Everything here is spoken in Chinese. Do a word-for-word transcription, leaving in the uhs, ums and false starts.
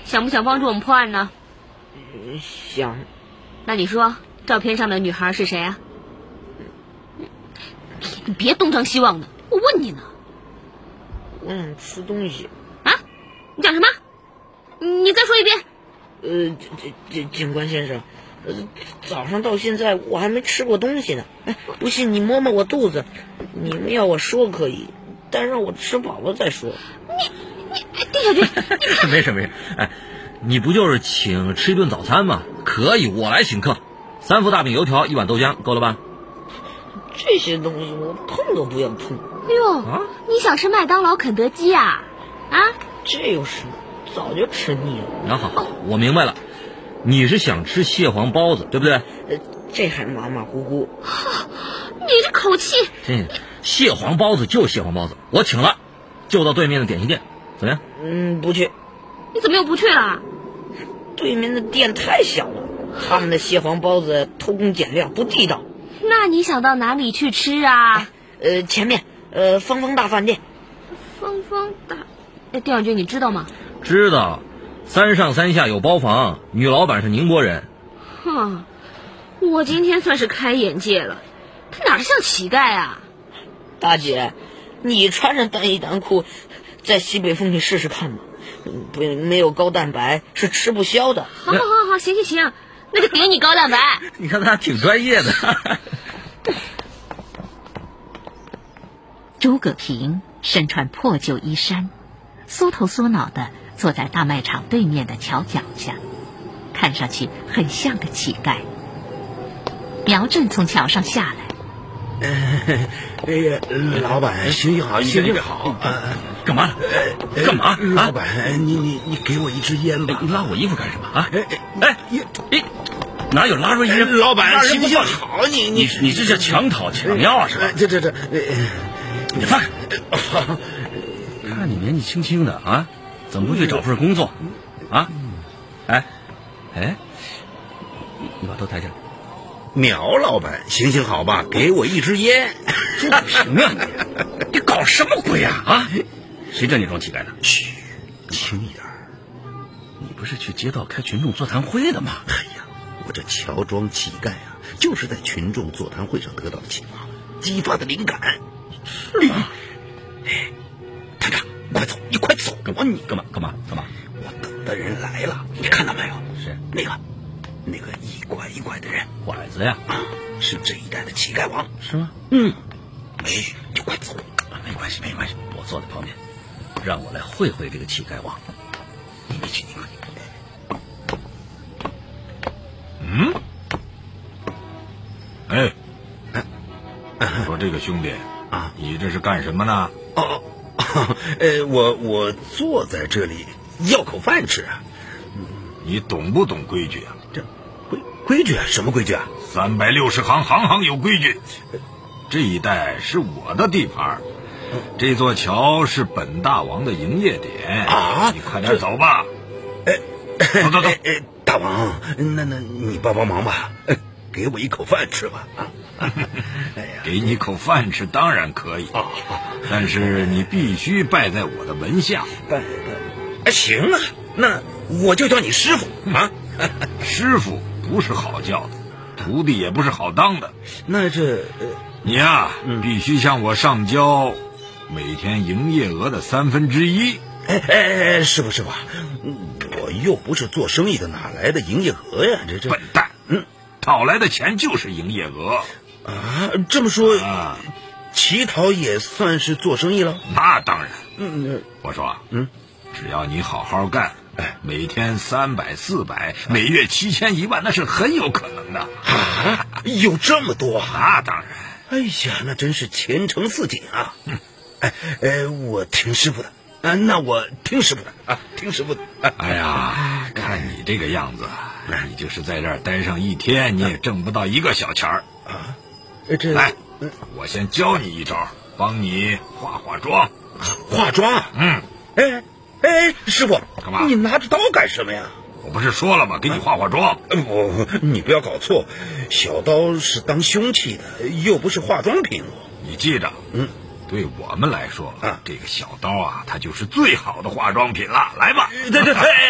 想不想帮助我们破案呢？ 想。 那你说，照片上的女孩是谁啊？你别东张西望的，我问你呢。 我想吃东西。 啊？你讲什么？你再说一遍。 呃，这这警官先生，呃，早上到现在我还没吃过东西呢。哎，不信你摸摸我肚子，你们要我说可以，但让我吃饱了再说。 你你，丁小军，你没事没事，哎，你不就是请吃一顿早餐吗？可以，我来请客，三副大饼油条，一碗豆浆，够了吧？ 这些东西我碰都不要碰。 哟、啊，你想吃麦当劳、肯德基啊？啊？ 这有什么？早就吃腻了。 啊，好好，我明白了，你是想吃蟹黄包子，对不对？ 呃，这还马马虎虎。 你这口气！ 这蟹黄包子就蟹黄包子，我请了，就到对面的点心店，怎么样？ 嗯，不去。 你怎么又不去了？ 对面的店太小了，他们的蟹黄包子偷工减料，不地道。 那你想到哪里去吃啊？ 呃，前面，呃，芳芳大饭店。 芳芳大，哎，丁小军，你知道吗？ 知道，三上三下有包房，女老板是宁波人。 哼，我今天算是开眼界了，他哪像乞丐啊？ 大姐，你穿上单衣单裤，在西北风里试试看嘛。不，没有高蛋白是吃不消的。 好好好好，行行行，那就顶你高蛋白。 你看他挺专业的。 诸葛平身穿破旧衣衫，缩头缩脑的坐在大卖场对面的桥脚下，看上去很像个乞丐。苗振从桥上下来， 哎呀，老板，行行好，行行好， 啊，干嘛？干嘛？ 老板，你你你给我一支烟吧。 你拉我衣服干什么啊？哎哎哎，哪有拉住一人？ 老板，行行好， 好，你你你这叫强讨强要啊，是吧？ 这这这， 你放开！看你年纪轻轻的啊，怎么不去找份工作啊？哎哎，你把头抬起来。 苗老板，行行好吧，给我一支烟。 住什么呀你？你搞什么鬼啊？啊？谁叫你装乞丐的？ 嘘，轻一点。 你不是去街道开群众座谈会的吗？ 哎呀，我这乔装乞丐啊，就是在群众座谈会上得到的启发，激发的灵感。 是吗？ 哎，探长，你快走，你快走！ 干嘛？你干嘛？干嘛？干嘛？ 我等的人来了，你看到没有？ 是那个。那个一拐一拐的人， 拐子呀， 啊，是这一代的乞丐王， 是吗？ 嗯，没，就快走。 没关系，没关系，我坐在旁边，让我来会会这个乞丐王。 你你去，你快。 嗯，哎，哎，说这个兄弟啊， 你这是干什么呢？ 哦，呃，我我坐在这里要口饭吃啊。 你懂不懂规矩啊？ 这规规矩啊？什么规矩啊？ 三百六十行，行行有规矩。这一带是我的地盘，这座桥是本大王的营业点啊！ 你快点走吧。 哎， 走走走！ 哎，大王，那那你帮帮忙吧，给我一口饭吃吧。啊， 哎呀，给你口饭吃当然可以啊， 但是你必须拜在我的门下。 拜拜，哎，行啊，那。我就叫你师傅啊！ 师傅不是好叫的，徒弟也不是好当的。 那这、呃、 你呀、啊嗯，必须向我上交每天营业额的三分之一。 哎哎哎，师傅师傅，我又不是做生意的，哪来的营业额呀？这这笨蛋！嗯，讨来的钱就是营业额啊。这么说， 啊， 乞讨也算是做生意了？ 那当然。 嗯， 我说， 嗯， 只要你好好干。 哎， 每天三百四百，每月七千一万，那是很有可能的啊！有这么多？ 那当然。 哎呀，那真是前程似锦啊！嗯，哎，哎，我听师傅的啊，那我听师傅的啊，听师傅的。啊、 哎呀，看你这个样子，你就是在这儿待上一天，你也挣不到一个小钱儿啊。这来，我先教你一招，帮你化化妆。 化妆？ 嗯， 哎。哎，师傅， 干嘛？ 你拿着刀干什么呀？ 我不是说了吗？给你化化妆。 不，你不要搞错，小刀是当凶器的，又不是化妆品。 你记着， 嗯， 对我们来说啊， 这个小刀啊，它就是最好的化妆品了。来吧， 对对对。